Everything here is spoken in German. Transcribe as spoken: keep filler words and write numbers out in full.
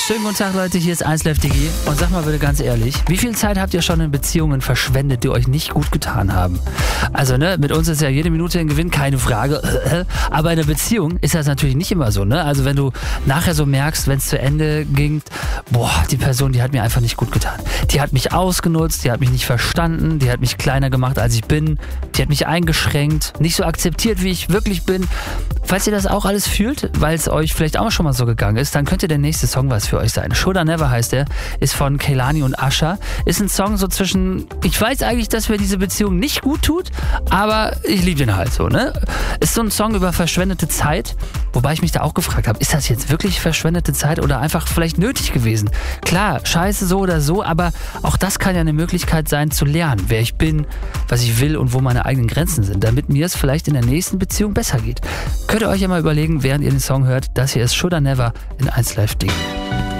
Schönen guten Tag, Leute, hier ist eins Live Digi. Und sag mal bitte ganz ehrlich, wie viel Zeit habt ihr schon in Beziehungen verschwendet, die euch nicht gut getan haben? Also, ne, mit uns ist ja jede Minute ein Gewinn, keine Frage. Aber in einer Beziehung ist das natürlich nicht immer so, ne? Also, wenn du nachher so merkst, wenn es zu Ende ging, boah, die Person, die hat mir einfach nicht gut getan. Die hat mich ausgenutzt, die hat mich nicht verstanden, die hat mich kleiner gemacht, als ich bin, die hat mich eingeschränkt, nicht so akzeptiert, wie ich wirklich bin. Falls ihr das auch alles fühlt, weil es euch vielleicht auch schon mal so gegangen ist, dann könnte der nächste Song was für euch sein. Should I Never heißt der, ist von Kehlani und Usher. Ist ein Song so zwischen, ich weiß eigentlich, dass mir diese Beziehung nicht gut tut, aber ich liebe den halt so, ne? Ist so ein Song über verschwendete Zeit, wobei ich mich da auch gefragt habe, ist das jetzt wirklich verschwendete Zeit oder einfach vielleicht nötig gewesen? Klar, scheiße so oder so, aber auch das kann ja eine Möglichkeit sein zu lernen, wer ich bin, was ich will und wo meine eigenen Grenzen sind, damit mir es vielleicht in der nächsten Beziehung besser geht. Könnt ihr euch ja mal überlegen, während ihr den Song hört, das hier ist Should I Never in eins Live Digi.